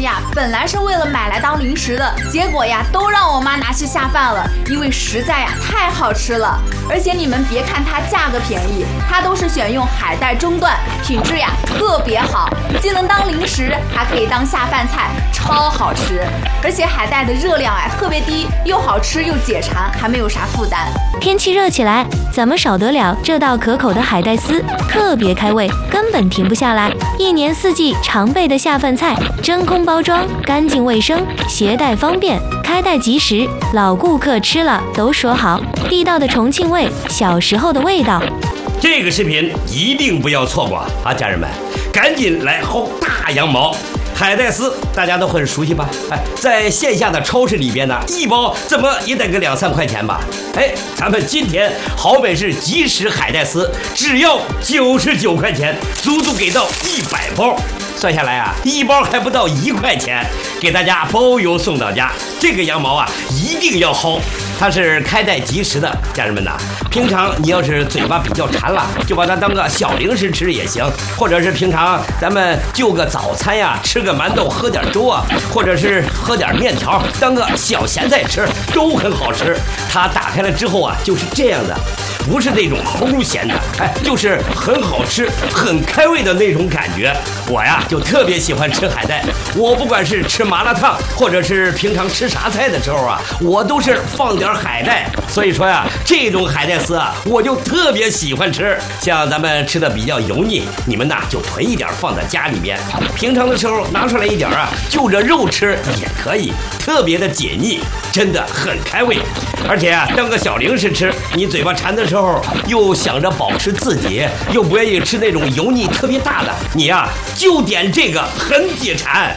丝呀，本来是为了买来当零食的，结果呀，都让我妈拿去下饭了，因为实在呀太好吃了。而且你们别看它价格便宜，它都是选用海带中段，品质呀特别好，既能当零食，还可以当下饭菜，超好吃。而且海带的热量哎特别低，又好吃又解馋，还没有啥负担。 天气热起来，怎么少得了这道可口的海带丝？特别开胃，根本停不下来。一年四季常备的下饭菜，真空包装，干净卫生，携带方便，开袋即食，老顾客吃了都说好，地道的重庆味，小时候的味道。 这个视频一定不要错过啊，家人们，赶紧来薅大羊毛！海带丝大家都很熟悉吧？在线下的超市里边呢，一包怎么也得个2、3块钱吧？咱们今天好美式即食海带丝只要99块钱，足足给到100包。算下来啊，一包还不到1块钱，给大家包邮送到家。这个羊毛啊，一定要薅。它是开袋即食的，家人们呐，平常你要是嘴巴比较馋了，就把它当个小零食吃也行，或者是平常咱们就个早餐呀，吃个馒头，喝点粥啊，或者是喝点面条，当个小咸菜吃，都很好吃。它打开了之后啊，就是这样的，不是那种齁咸的，就是很好吃、很开胃的那种感觉。我呀就特别喜欢吃海带，我不管是吃麻辣烫，或者是平常吃啥菜的时候啊，我都是放点海带。所以说呀，这种海带丝啊，我就特别喜欢吃。像咱们吃的比较油腻，你们呐就囤一点放在家里面，平常的时候拿出来一点啊，就着肉吃也可以，特别的解腻，真的很开胃。而且啊，当个小零食吃，你嘴巴馋的时候又想着保持自己，又不愿意吃那种油腻特别大的，你呀就点这个，很解馋。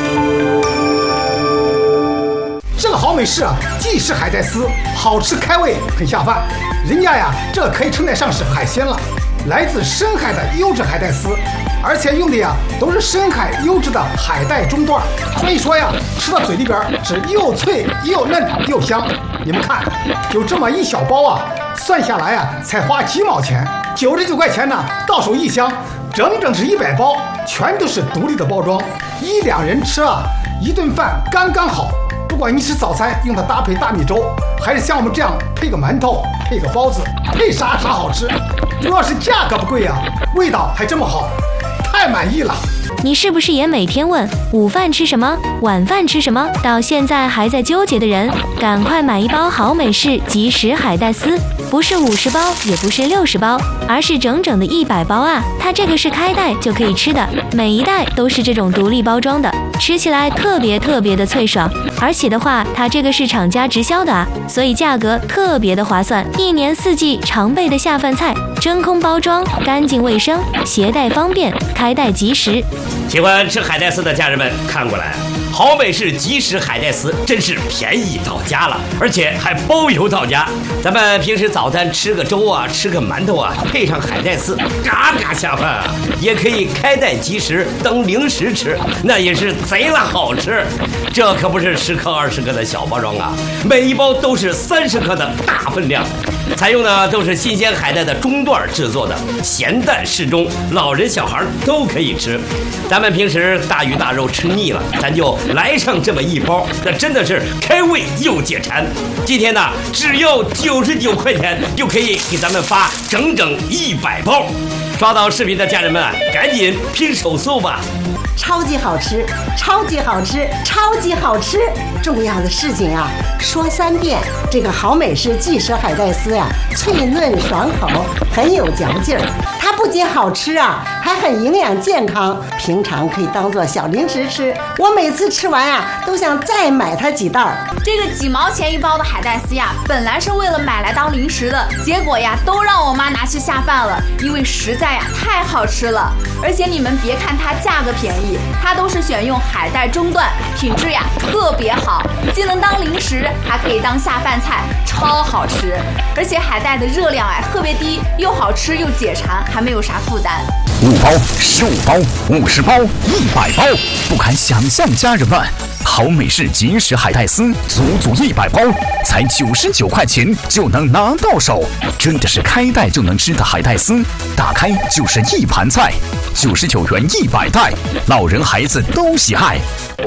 这个好美式啊，即食海带丝，好吃开胃，很下饭。人家呀，这可以称得上是海鲜了，来自深海的优质海带丝，而且用的呀都是深海优质的海带中段，所以说呀，吃到嘴里边是又脆又嫩又香。你们看，就这么一小包啊，算下来啊，才花几毛钱，99块钱呢，到手一箱，整整是100包，全都是独立的包装，1、2人吃啊，一顿饭刚刚好。不管你吃早餐用它搭配大米粥，还是像我们这样配个馒头、配个包子，配啥好吃。主要是价格不贵啊，味道还这么好，太满意了。 你是不是也每天问午饭吃什么，晚饭吃什么？到现在还在纠结的人，赶快买一包好美式即食海带丝，不是50包，也不是60包，而是整整的100包啊！它这个是开袋就可以吃的，每一袋都是这种独立包装的，吃起来特别的脆爽。而且的话，它这个是厂家直销的啊，所以价格特别的划算。一年四季常备的下饭菜，真空包装，干净卫生，携带方便，开袋即食。 喜欢吃海带丝的家人们看过来，好美式即食海带丝真是便宜到家了，而且还包邮到家。咱们平时早餐吃个粥啊，吃个馒头啊，配上海带丝，嘎嘎下饭啊！也可以开袋即食当零食吃，那也是贼了好吃。这可不是10克、20克的小包装啊，每一包都是30克的大分量。采用的都是新鲜海带的中段制作的，咸淡适中，老人小孩都可以吃。咱们平时大鱼大肉吃腻了，咱就来上这么一包，那真的是开胃又解馋。今天呢，只要99块钱就可以给咱们发整整100包。刷到视频的家人们啊，赶紧拼手速吧！ 超级好吃，超级好吃，超级好吃！重要的事情啊，说3遍。这个好美式即食海带丝呀，脆嫩爽口，很有嚼劲儿。它不仅好吃啊，还很营养健康，平常可以当做小零食吃。我每次吃完啊，都想再买它几袋。 这个几毛钱一包的海带丝呀，本来是为了买来当零食的，结果呀，都让我妈拿去下饭了，因为实在呀太好吃了。而且你们别看它价格便宜，它都是选用海带中段，品质呀特别好，既能当零食，还可以当下饭菜，超好吃。而且海带的热量特别低，又好吃又解馋，还没有啥负担。 5包、15包、50包、100包，不敢想象，家人们，好美式即食海带丝，足100包，才99块钱就能拿到手，真的是开袋就能吃的海带丝，打开就是一盘菜，99元100袋，老人孩子都喜爱。